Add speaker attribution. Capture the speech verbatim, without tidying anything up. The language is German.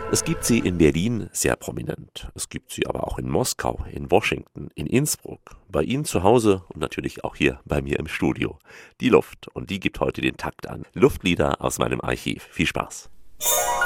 Speaker 1: Es gibt sie in Berlin sehr prominent. Es gibt sie aber auch in Moskau, in Washington, in Innsbruck, bei Ihnen zu Hause und natürlich auch hier bei mir im Studio. Die Luft, und die gibt heute den Takt an. Luftlieder aus meinem Archiv. Viel Spaß.